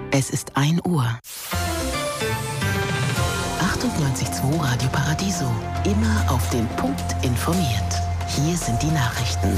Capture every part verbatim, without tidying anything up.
Es ist ein Uhr. achtundneunzig Komma zwei Radio Paradiso. Immer auf den Punkt informiert. Hier sind die Nachrichten.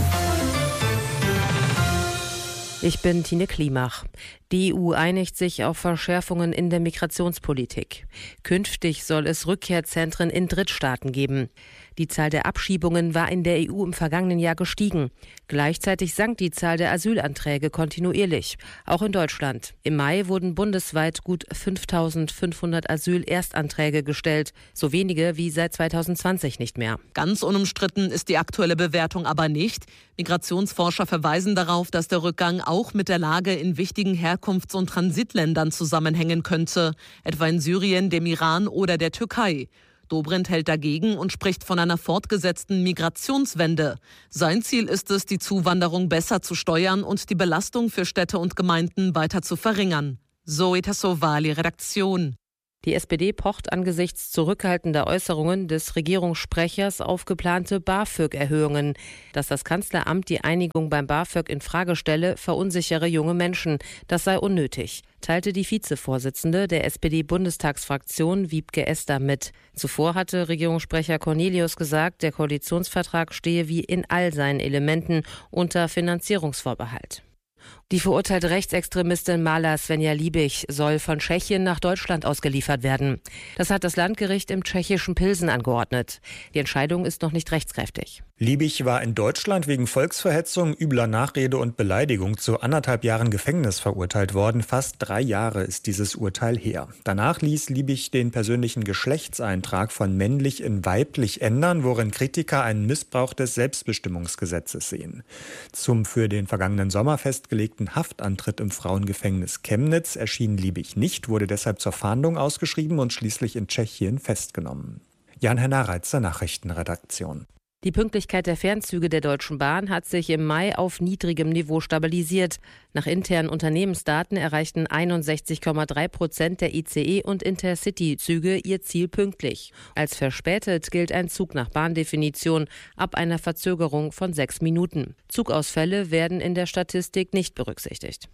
Ich bin Tine Klimach. Die E U einigt sich auf Verschärfungen in der Migrationspolitik. Künftig soll es Rückkehrzentren in Drittstaaten geben. Die Zahl der Abschiebungen war in der E U im vergangenen Jahr gestiegen. Gleichzeitig sank die Zahl der Asylanträge kontinuierlich, auch in Deutschland. Im Mai wurden bundesweit gut fünftausendfünfhundert Asylerstanträge gestellt, so wenige wie seit zweitausendzwanzig nicht mehr. Ganz unumstritten ist die aktuelle Bewertung aber nicht. Migrationsforscher verweisen darauf, dass der Rückgang auch mit der Lage in wichtigen Herkunfts- und Transitländern zusammenhängen könnte, etwa in Syrien, dem Iran oder der Türkei. Dobrindt hält dagegen und spricht von einer fortgesetzten Migrationswende. Sein Ziel ist es, die Zuwanderung besser zu steuern und die Belastung für Städte und Gemeinden weiter zu verringern. Zoe Tassovali, Redaktion. Die S P D pocht angesichts zurückhaltender Äußerungen des Regierungssprechers auf geplante BAföG-Erhöhungen. Dass das Kanzleramt die Einigung beim BAföG in Frage stelle, verunsichere junge Menschen. Das sei unnötig, teilte die Vizevorsitzende der S P D-Bundestagsfraktion Wiebke Esser mit. Zuvor hatte Regierungssprecher Cornelius gesagt, der Koalitionsvertrag stehe wie in all seinen Elementen unter Finanzierungsvorbehalt. Die verurteilte Rechtsextremistin Mala Svenja Liebig soll von Tschechien nach Deutschland ausgeliefert werden. Das hat das Landgericht im tschechischen Pilsen angeordnet. Die Entscheidung ist noch nicht rechtskräftig. Liebig war in Deutschland wegen Volksverhetzung, übler Nachrede und Beleidigung zu anderthalb Jahren Gefängnis verurteilt worden. Fast drei Jahre ist dieses Urteil her. Danach ließ Liebig den persönlichen Geschlechtseintrag von männlich in weiblich ändern, worin Kritiker einen Missbrauch des Selbstbestimmungsgesetzes sehen. Zum für den vergangenen Sommer festgelegten Haftantritt im Frauengefängnis Chemnitz erschien Liebig nicht, wurde deshalb zur Fahndung ausgeschrieben und schließlich in Tschechien festgenommen. Jan-Henner Reitzer, Nachrichtenredaktion. Die Pünktlichkeit der Fernzüge der Deutschen Bahn hat sich im Mai auf niedrigem Niveau stabilisiert. Nach internen Unternehmensdaten erreichten einundsechzig Komma drei Prozent der I C E- und Intercity-Züge ihr Ziel pünktlich. Als verspätet gilt ein Zug nach Bahndefinition ab einer Verzögerung von sechs Minuten. Zugausfälle werden in der Statistik nicht berücksichtigt.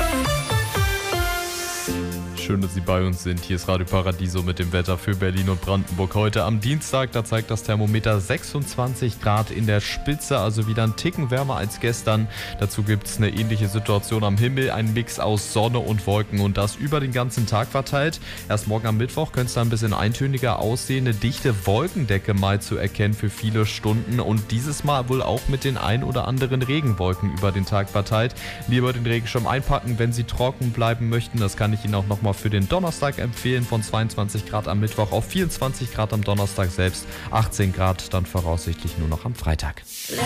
Schön, dass Sie bei uns sind. Hier ist Radio Paradiso mit dem Wetter für Berlin und Brandenburg. Heute am Dienstag, da zeigt das Thermometer sechsundzwanzig Grad in der Spitze, also wieder ein Ticken wärmer als gestern. Dazu gibt es eine ähnliche Situation am Himmel, ein Mix aus Sonne und Wolken und das über den ganzen Tag verteilt. Erst morgen am Mittwoch könnte es dann ein bisschen eintöniger aussehen, eine dichte Wolkendecke mal zu erkennen für viele Stunden und dieses Mal wohl auch mit den ein oder anderen Regenwolken über den Tag verteilt. Lieber den Regenschirm einpacken, wenn Sie trocken bleiben möchten. Das kann ich Ihnen auch nochmal für den Donnerstag empfehlen, von zweiundzwanzig Grad am Mittwoch auf vierundzwanzig Grad am Donnerstag selbst, achtzehn Grad dann voraussichtlich nur noch am Freitag.